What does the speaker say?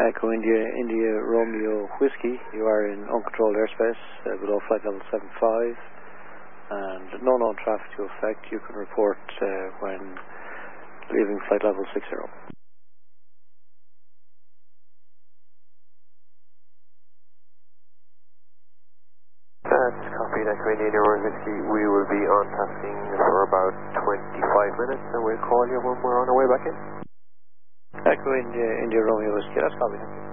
Echo India Romeo Whiskey, you are in uncontrolled airspace below flight level 75 and no known traffic to affect. You can report when leaving flight level 60. That's copied, Echo India Romeo Whiskey. We will be on tasking for about 25 minutes and we'll call you when we're on our way back in. Echo India Romeo Whiskey, that's copied.